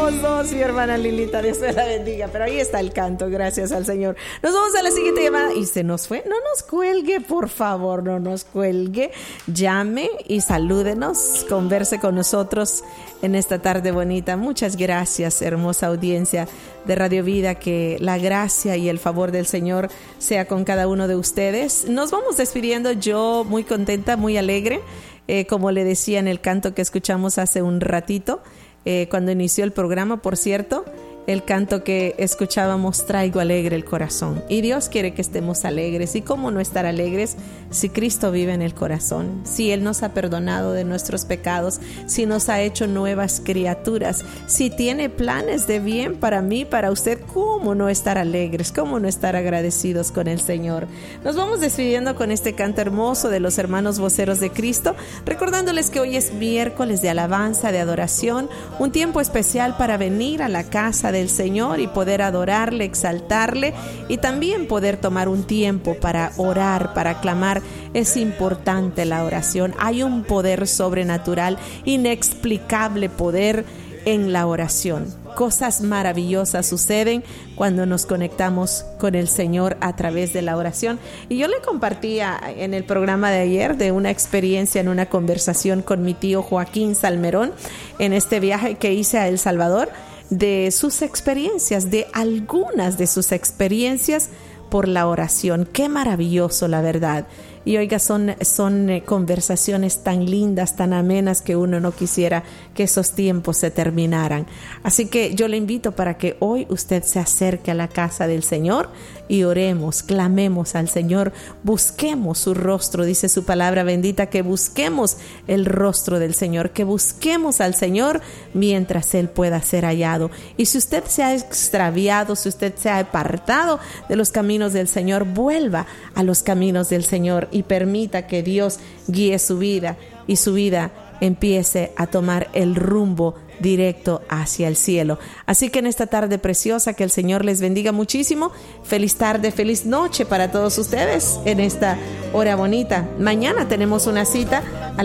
hermosos, mi hermana Lilita, Dios me la bendiga. Pero ahí está el canto, gracias al Señor. Nos vamos a la siguiente llamada y se nos fue. No nos cuelgue, por favor, no nos cuelgue. Llame y salúdenos, converse con nosotros en esta tarde bonita. Muchas gracias, hermosa audiencia de Radio Vida. Que la gracia y el favor del Señor sea con cada uno de ustedes. Nos vamos despidiendo, yo muy contenta, muy alegre. Como le decía en el canto que escuchamos hace un ratito, cuando inició el programa, por cierto, el canto que escuchábamos, traigo alegre el corazón. Y Dios quiere que estemos alegres. ¿Y cómo no estar alegres si Cristo vive en el corazón? Si Él nos ha perdonado de nuestros pecados, si nos ha hecho nuevas criaturas, si tiene planes de bien para mí, para usted, ¿cómo no estar alegres? ¿Cómo no estar agradecidos con el Señor? Nos vamos despidiendo con este canto hermoso de los hermanos voceros de Cristo, recordándoles que hoy es miércoles de alabanza, de adoración, un tiempo especial para venir a la casa del Señor y poder adorarle, exaltarle, y también poder tomar un tiempo para orar, para clamar. Es importante la oración. Hay un poder sobrenatural, inexplicable poder en la oración. Cosas maravillosas suceden cuando nos conectamos con el Señor a través de la oración. Y yo le compartía en el programa de ayer de una experiencia en una conversación con mi tío Joaquín Salmerón en este viaje que hice a El Salvador, de sus experiencias, de algunas de sus experiencias por la oración. Qué maravilloso, la verdad. Y oiga, son conversaciones tan lindas, tan amenas, que uno no quisiera que esos tiempos se terminaran. Así que yo le invito para que hoy usted se acerque a la casa del Señor y oremos, clamemos al Señor, busquemos su rostro. Dice su palabra bendita que busquemos el rostro del Señor, que busquemos al Señor mientras Él pueda ser hallado. Y si usted se ha extraviado, si usted se ha apartado de los caminos del Señor, vuelva a los caminos del Señor y permita que Dios guíe su vida y su vida empiece a tomar el rumbo directo hacia el cielo. Así que en esta tarde preciosa, que el Señor les bendiga muchísimo. Feliz tarde, feliz noche para todos ustedes en esta hora bonita. Mañana tenemos una cita a